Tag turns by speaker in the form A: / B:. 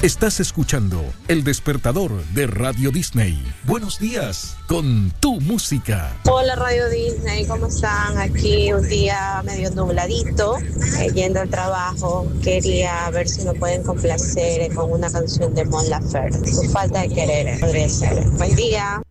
A: Estás escuchando El Despertador de Radio Disney. Buenos días con tu música.
B: Hola Radio Disney, ¿cómo están? Aquí un día medio nubladito, yendo al trabajo. Quería ver si me pueden complacer con una canción de Mon Laferte. Tu falta de querer, podría ser. Buen día.